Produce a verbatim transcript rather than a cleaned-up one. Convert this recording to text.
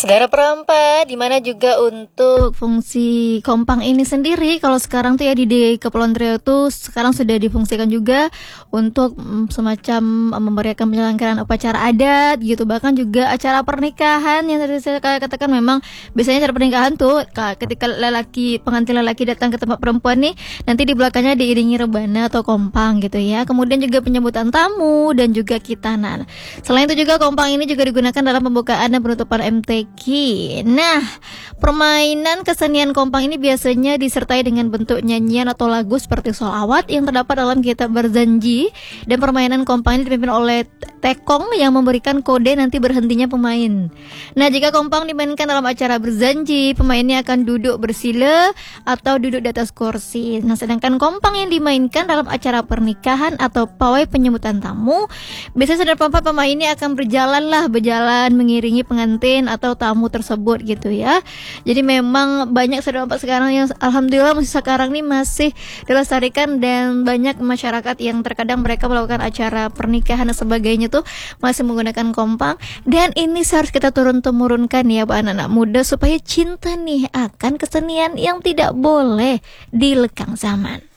Saudara perempat, dimana juga untuk fungsi kompang ini sendiri, kalau sekarang tuh ya di, di Kepulauan Riau tuh sekarang sudah difungsikan juga untuk mm, semacam mm, memberikan penyelenggaraan upacara adat gitu, bahkan juga acara pernikahan yang tadi saya katakan. Memang biasanya acara pernikahan tuh ketika lelaki pengantin lelaki datang ke tempat perempuan nih, nanti di belakangnya diiringi rebana atau kompang gitu ya. Kemudian juga penyambutan tamu dan juga khitanan. Selain itu juga kompang ini juga digunakan dalam pembukaan dan penutupan M T Q. Nah, permainan kesenian kompang ini biasanya disertai dengan bentuk nyanyian atau lagu seperti sholawat yang terdapat dalam kitab Berzanji. Dan permainan kompang ini dipimpin oleh tekong yang memberikan kode nanti berhentinya pemain. Nah, jika kompang dimainkan dalam acara Berzanji, pemainnya akan duduk bersila atau duduk di atas kursi. Nah, sedangkan kompang yang dimainkan dalam acara pernikahan atau pawai penyambutan tamu, biasanya saudara perempat pemain ini akan berjalan lah, berjalan mengiringi pengantin atau tamu tersebut gitu ya. Jadi memang banyak saudara perempat sekarang yang alhamdulillah masih sekarang nih masih dilestarikan, dan banyak masyarakat yang terkadang mereka melakukan acara pernikahan dan sebagainya tuh masih menggunakan kompang. Dan ini harus kita turun-temurunkan ya buat anak-anak muda supaya cinta nih akan kesenian yang tidak boleh dilekang zaman.